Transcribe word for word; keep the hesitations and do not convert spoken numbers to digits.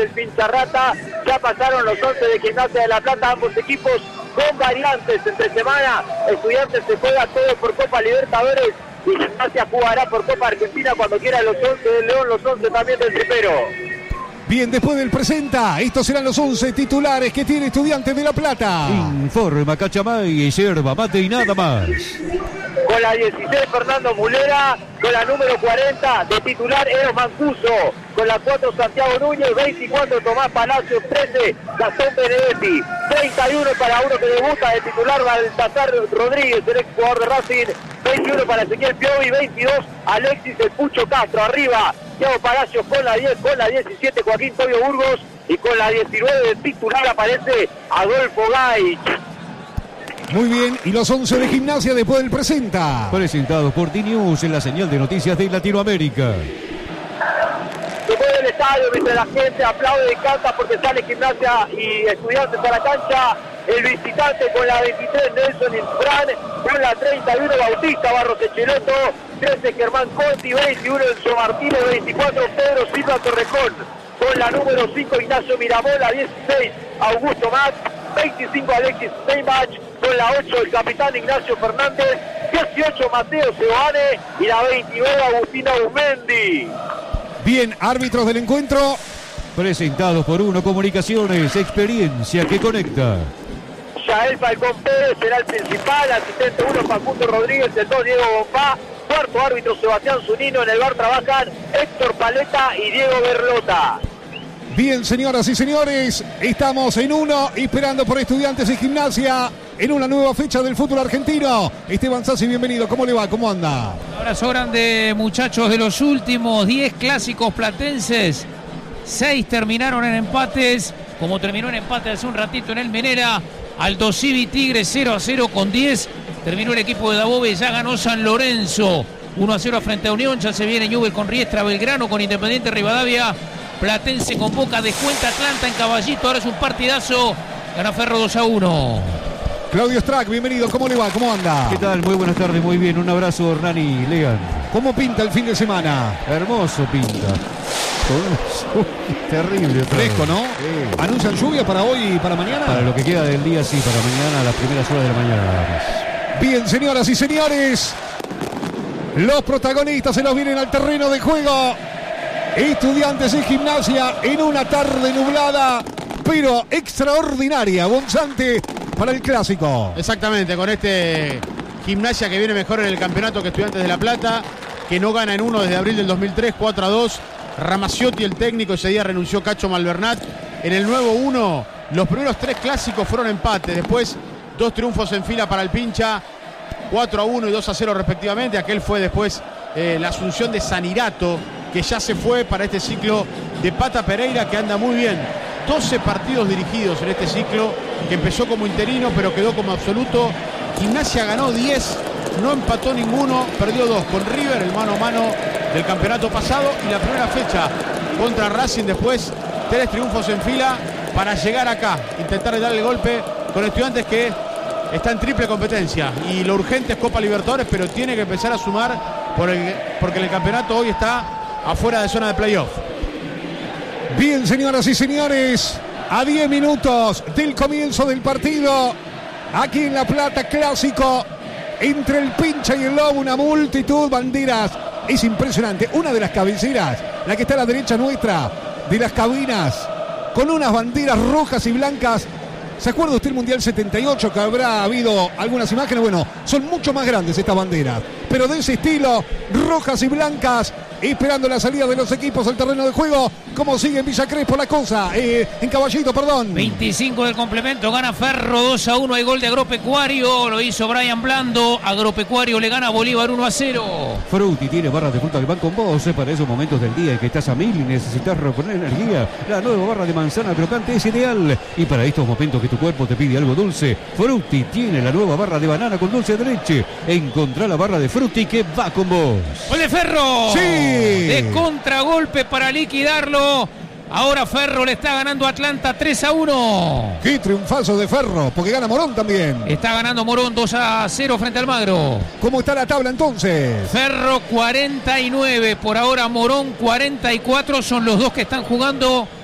del Pincharrata. Ya pasaron los once de Gimnasia de La Plata, ambos equipos con variantes entre semana. Estudiantes se juega todo por Copa Libertadores y Gimnasia jugará por Copa Argentina cuando quiera los once del León, los once también del Tripero. Bien, después del presenta, estos serán los once titulares que tiene Estudiantes de La Plata. Informa Cachamay, yerba mate y nada más. Con la dieciséis Fernando Mulera, con la número cuarenta de titular Eros Mancuso, con la cuatro Santiago Núñez, veinticuatro Tomás Palacios, trece Gastón Benedetti, treinta y uno para uno que debuta de titular Baltasar Rodríguez, el ex jugador de Racing, veintiuno para Ezequiel Piovi, veintidós Alexis El Pucho Castro, arriba Thiago Palacios con la diez, con la diecisiete Joaquín Tobio Burgos y con la diecinueve de titular aparece Adolfo Gaich. Muy bien, y los once de Gimnasia después del presenta. Presentados por T-News en la señal de noticias de Latinoamérica. Después del estadio, mientras la gente aplaude y canta porque sale Gimnasia y Estudiantes a la cancha, el visitante con la veintitrés Nelson Infran, con la treinta y uno Bautista Barros Echeloto, trece Germán Conti, veintiuno Enzo Martínez, veinticuatro Pedro Silva Torrejón, con la número cinco Ignacio Miramola, dieciséis Augusto Max, veinticinco Alexis Steinbach, con la ocho el capitán Ignacio Fernández, dieciocho Mateo Seoane y la veintinueve Agustina Umendi. Bien, árbitros del encuentro. Presentados por Uno Comunicaciones, experiencia que conecta. Yael Falcón Pérez será el principal, asistente uno Facundo Rodríguez, el dos Diego Bonfá, cuarto árbitro Sebastián Zunino, en el bar trabajan Héctor Paleta y Diego Berlota. Bien, señoras y señores, estamos en uno, esperando por Estudiantes y Gimnasia en una nueva fecha del fútbol argentino. Esteban Sassi, bienvenido, ¿cómo le va? ¿Cómo anda? Un abrazo grande, muchachos. De los últimos diez clásicos platenses, seis terminaron en empates, como terminó en empate hace un ratito en el Menera. Aldo Civi Tigre cero a cero con diez, terminó el equipo de Dabove, ya ganó San Lorenzo uno a cero frente a Unión, ya se viene Newell con Riestra, Belgrano con Independiente Rivadavia, Platense con Boca, descuenta Atlanta en Caballito, ahora es un partidazo, gana Ferro dos a uno. Claudio Strack, bienvenido, ¿cómo le va? ¿Cómo anda? ¿Qué tal? Muy buenas tardes, muy bien, un abrazo Hernani Legan. ¿Cómo pinta el fin de semana? Hermoso pinta. Terrible. Fresco, ¿no? Sí. ¿Anuncian lluvia para hoy y para mañana? Para lo que queda del día, sí, para mañana, a las primeras horas de la mañana nada más. Bien, señoras y señores, los protagonistas se los vienen al terreno de juego. Estudiantes y Gimnasia en una tarde nublada, pero extraordinaria, Bonzante, para el clásico. Exactamente, con este Gimnasia que viene mejor en el campeonato que Estudiantes de La Plata, que no gana en uno desde abril del dos mil tres, cuatro a dos. Ramaciotti, el técnico, ese día renunció Cacho Malvernat. En el nuevo uno, los primeros tres clásicos fueron empates. Después, dos triunfos en fila para el Pincha, cuatro a uno y dos a cero respectivamente. Aquel fue después eh, la asunción de Sanirato, que ya se fue para este ciclo de Pata Pereira, que anda muy bien. doce partidos dirigidos en este ciclo, que empezó como interino, pero quedó como absoluto. Gimnasia ganó diez, no empató ninguno, perdió dos con River, el mano a mano del campeonato pasado, y la primera fecha contra Racing, después tres triunfos en fila para llegar acá, intentar darle golpe con Estudiantes, que está en triple competencia, y lo urgente es Copa Libertadores, pero tiene que empezar a sumar por el, porque el campeonato hoy está afuera de zona de playoff. Bien, señoras y señores, a diez minutos del comienzo del partido, aquí en La Plata, clásico entre el Pincha y el Lobo, una multitud, banderas, es impresionante. Una de las cabeceras, la que está a la derecha nuestra, de las cabinas, con unas banderas rojas y blancas. ¿Se acuerda usted el Mundial setenta y ocho, que habrá habido algunas imágenes? Bueno, son mucho más grandes estas banderas, pero de ese estilo, rojas y blancas, esperando la salida de los equipos al terreno de juego. ¿Cómo sigue en Villa Crespo la cosa? Eh, en Caballito, perdón. veinticinco del complemento, gana Ferro dos a uno, hay gol de Agropecuario, lo hizo Brian Blando, Agropecuario le gana a Bolívar uno a cero. Frutti tiene barras de fruta que van con vos, eh, para esos momentos del día en que estás a mil y necesitas reponer energía. La nueva barra de manzana crocante es ideal, y para estos momentos que tu cuerpo te pide algo dulce, Frutti tiene la nueva barra de banana con dulce de leche. Encontrá la barra de Frutti que va con vos. ¡Gol de Ferro! ¡Sí! De contragolpe para liquidarlo. Ahora Ferro le está ganando a Atlanta tres a uno. ¡Qué triunfazo de Ferro! Porque gana Morón también. Está ganando Morón dos a cero frente al Magro. ¿Cómo está la tabla entonces? Ferro cuarenta y nueve, por ahora Morón cuarenta y cuatro, son los dos que están jugando